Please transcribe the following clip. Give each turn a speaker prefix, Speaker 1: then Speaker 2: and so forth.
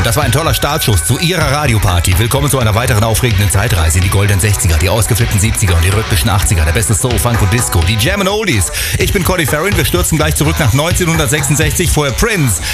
Speaker 1: Das war ein toller Startschuss zu Ihrer Radioparty. Willkommen zu einer weiteren aufregenden Zeitreise in die goldenen 60er, die ausgeflippten 70er und die rhythmischen 80er. Der beste Soul, Funk und Disco, die Jam & Oldies. Ich bin Cody Farron, wir stürzen gleich zurück nach 1966. Vorher Prince,